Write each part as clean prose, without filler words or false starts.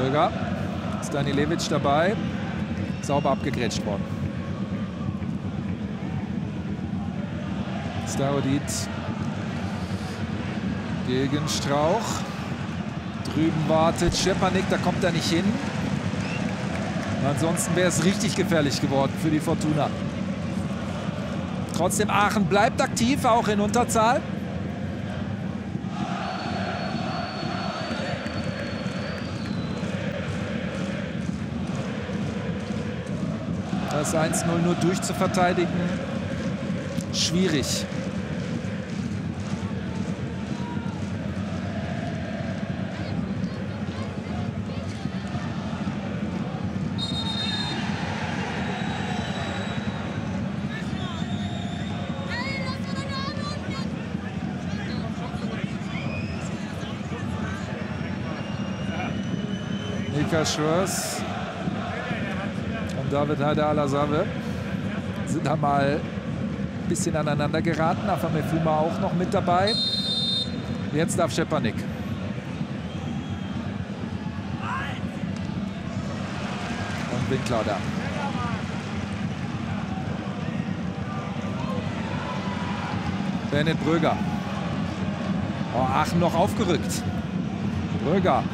Bröger. Stanilevic dabei. Sauber abgegrätscht worden. Starodit gegen Strauch. Drüben wartet Szczepanik, da kommt er nicht hin. Ansonsten wäre es richtig gefährlich geworden für die Fortuna. Trotzdem, Aachen bleibt aktiv, auch in Unterzahl. Das 1-0 nur durchzuverteidigen, schwierig. Mika Schröers und David Haidar-Alasawe sind da mal ein bisschen aneinander geraten. Afamefuma auch noch mit dabei. Jetzt darf Szczepanik. Und Winkler da. Bennett Bröger. Oh, Aachen noch aufgerückt. Bröger.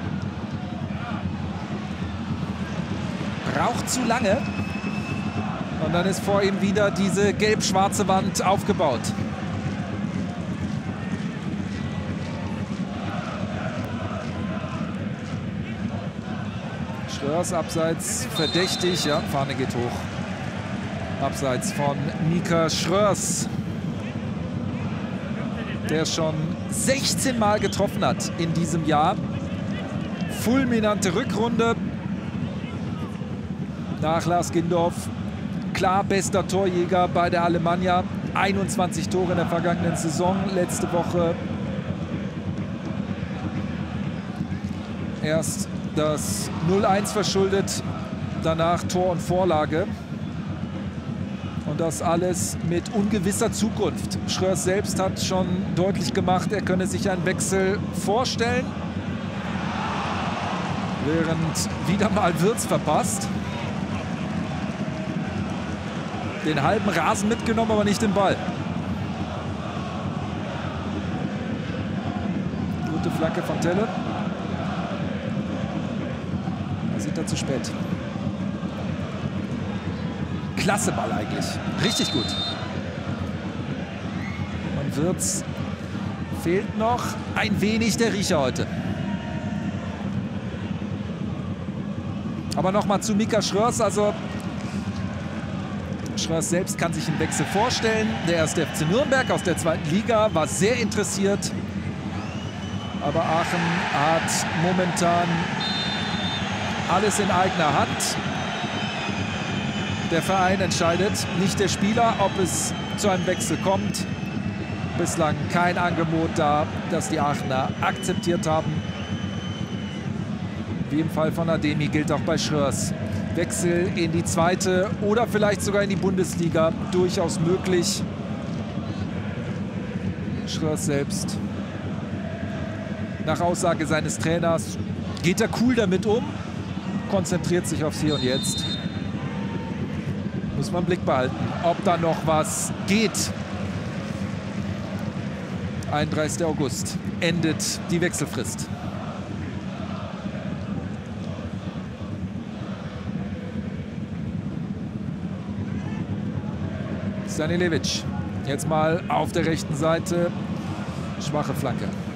Braucht zu lange. Und dann ist vor ihm wieder diese gelb-schwarze Wand aufgebaut. Schröers abseits verdächtig. Ja, Fahne geht hoch. Abseits von Mika Schröers, der schon 16 Mal getroffen hat in diesem Jahr. Fulminante Rückrunde. Nach Lars Gindorf klar bester Torjäger bei der Alemannia. 21 Tore in der vergangenen Saison. Letzte Woche erst das 0-1 verschuldet. Danach Tor und Vorlage. Und das alles mit ungewisser Zukunft. Schröers selbst hat schon deutlich gemacht, er könne sich einen Wechsel vorstellen. Während wieder mal Wirtz verpasst. Den halben Rasen mitgenommen, aber nicht den Ball. Gute Flanke von Telle. Da sieht er zu spät. Klasse Ball eigentlich. Richtig gut. Und Wirtz fehlt noch ein wenig der Riecher heute. Aber nochmal zu Mika Schröers. Also Schröers selbst kann sich einen Wechsel vorstellen. Der erste FC Nürnberg aus der 2. Liga war sehr interessiert. Aber Aachen hat momentan alles in eigener Hand. Der Verein entscheidet, nicht der Spieler, ob es zu einem Wechsel kommt. Bislang kein Angebot da, das die Aachener akzeptiert haben. Wie im Fall von Ademi gilt auch bei Schröers. Wechsel in die 2. oder vielleicht sogar in die Bundesliga durchaus möglich. Schröers selbst, nach Aussage seines Trainers, geht er cool damit um, konzentriert sich aufs Hier und Jetzt. Muss man im Blick behalten, ob da noch was geht. 31. August endet die Wechselfrist. Stanilevic jetzt mal auf der rechten Seite. Schwache Flanke.